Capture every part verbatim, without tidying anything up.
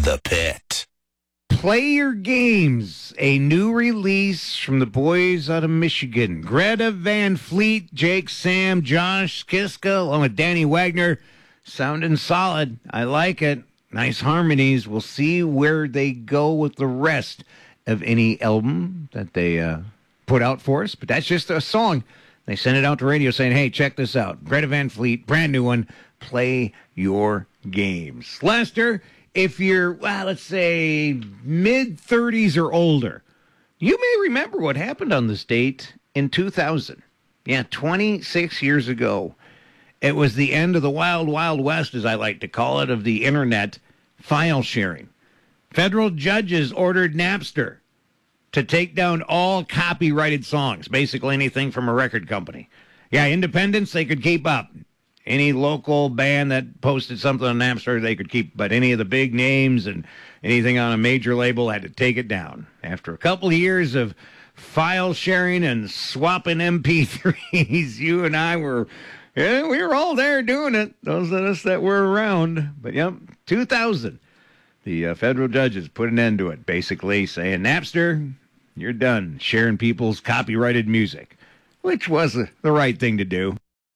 The Pit. Play Your Games, a new release from the boys out of Michigan. Greta Van Fleet, Jake Sam, Josh Kiska, along with Danny Wagner. Sounding solid. I like it. Nice harmonies. We'll see where they go with the rest of any album that they uh, put out for us. But that's just a song. They sent it out to radio saying, hey, check this out. Greta Van Fleet, brand new one. Play Your Games. Lester, if you're, well, let's say mid-thirties or older, you may remember what happened on this date in two thousand. Yeah, twenty-six years ago. It was the end of the wild, wild west, as I like to call it, of the internet file sharing. Federal judges ordered Napster to take down all copyrighted songs, basically anything from a record company. Yeah, independents, they could keep up. Any local band that posted something on Napster, they could keep, but any of the big names and anything on a major label had to take it down. After a couple of years of file sharing and swapping M P threes, you and I were, yeah, we were all there doing it, those of us that were around. But, yep, two thousand, the uh, federal judges put an end to it, basically saying, Napster, you're done sharing people's copyrighted music, which was uh, the right thing to do.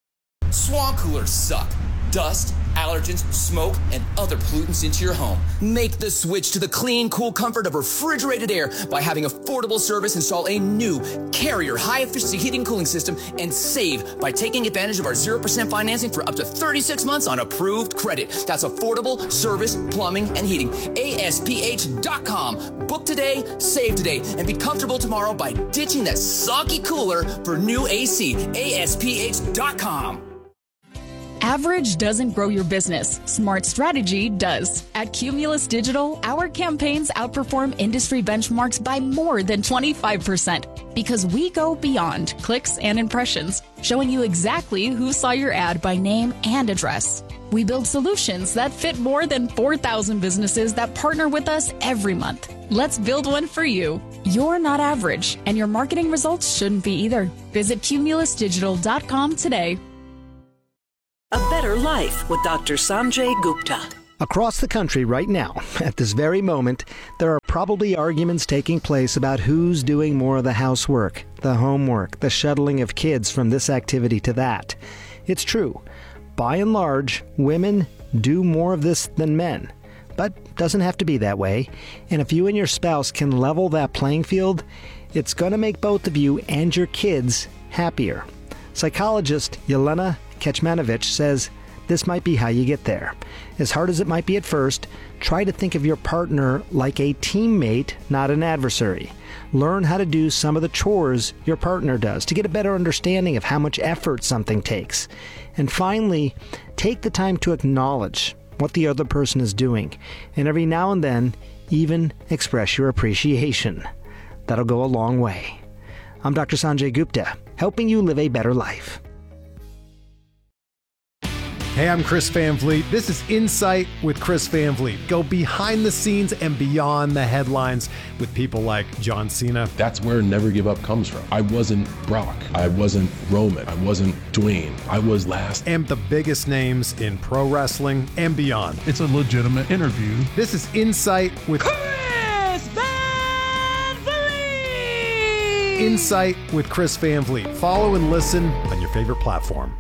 Swamp coolers suck. Dust, allergens, smoke, and other pollutants into your home. Make the switch to the clean, cool comfort of refrigerated air by having Affordable Service install a new Carrier high-efficiency heating and cooling system and save by taking advantage of our zero percent financing for up to thirty-six months on approved credit. That's Affordable Service Plumbing and Heating. A S P H dot com. Book today, save today, and be comfortable tomorrow by ditching that soggy cooler for new A C. A S P H dot com. Average doesn't grow your business. Smart strategy does. At Cumulus Digital, our campaigns outperform industry benchmarks by more than twenty-five percent because we go beyond clicks and impressions, showing you exactly who saw your ad by name and address. We build solutions that fit more than four thousand businesses that partner with us every month. Let's build one for you. You're not average, and your marketing results shouldn't be either. Visit cumulus digital dot com today. A Better Life with Doctor Sanjay Gupta. Across the country right now, at this very moment, there are probably arguments taking place about who's doing more of the housework, the homework, the shuttling of kids from this activity to that. It's true. By and large, women do more of this than men. But doesn't have to be that way. And if you and your spouse can level that playing field, it's going to make both of you and your kids happier. Psychologist Yelena Kecmanovic says this might be how you get there. As hard as it might be at first, try to think of your partner like a teammate, not an adversary. Learn how to do some of the chores your partner does to get a better understanding of how much effort something takes. And finally, take the time to acknowledge what the other person is doing, and every now and then, even express your appreciation. That'll go a long way. I'm Doctor Sanjay Gupta, helping you live a better life. Hey, I'm Chris Van Vliet. This is Insight with Chris Van Vliet. Go behind the scenes and beyond the headlines with people like John Cena. That's where Never Give Up comes from. I wasn't Brock. I wasn't Roman. I wasn't Dwayne. I was last. And the biggest names in pro wrestling and beyond. It's a legitimate interview. This is Insight with Chris Van Vliet. Insight with Chris Van Vliet. Follow and listen on your favorite platform.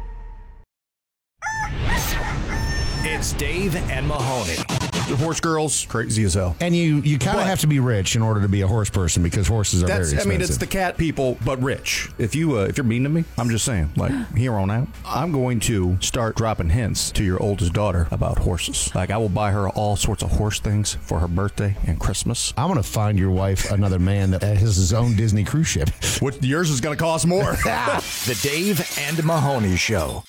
It's Dave and Mahoney. The horse girls, crazy as hell. And you, you kind of have to be rich in order to be a horse person because horses are very expensive. I mean, it's the cat people, but rich. If, you, uh, if you're mean to me, I'm just saying, like, here on out, I'm going to start dropping hints to your oldest daughter about horses. Like, I will buy her all sorts of horse things for her birthday and Christmas. I'm going to find your wife another man that has his own Disney cruise ship. What, yours is going to cost more. The Dave and Mahoney Show.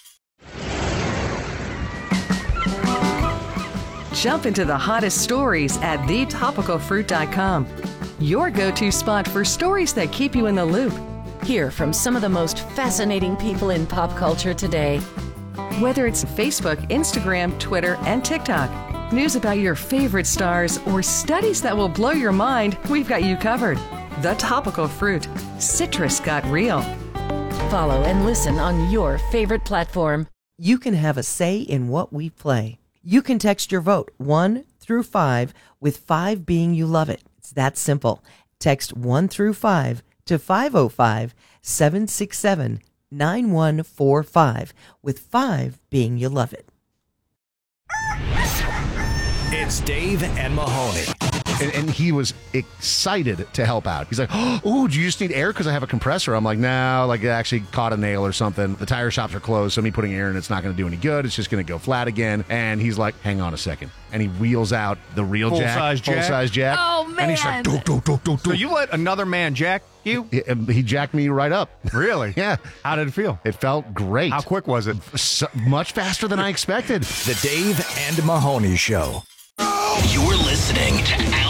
Jump into the hottest stories at the topical fruit dot com. Your go-to spot for stories that keep you in the loop. Hear from some of the most fascinating people in pop culture today. Whether it's Facebook, Instagram, Twitter, and TikTok, news about your favorite stars, or studies that will blow your mind, we've got you covered. The Topical Fruit. Citrus got real. Follow and listen on your favorite platform. You can have a say in what we play. You can text your vote one through five, with five being you love it. It's that simple. Text one through five to five oh five, seven six seven, nine one four five, with five being you love it. It's Dave and Mahoney. And, and he was excited to help out. He's like, oh, do you just need air because I have a compressor? I'm like, no, like it actually caught a nail or something. The tire shops are closed, so me putting air in it's not going to do any good. It's just going to go flat again. And he's like, hang on a second. And he wheels out the real Full jack. size jack. Full-size jack. Oh, man. And he's like, do, do, do, do, do. So you let another man jack you? He, he jacked me right up. Really? Yeah. How did it feel? It felt great. How quick was it? So, much faster than I expected. The Dave and Mahoney Show. You're listening to